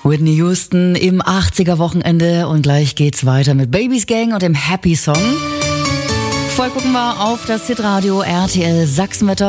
Whitney Houston im 80er-Wochenende und gleich geht's weiter mit Baby's Gang und dem Happy Song. Vorher gucken wir auf das Hitradio RTL Sachsenwetter.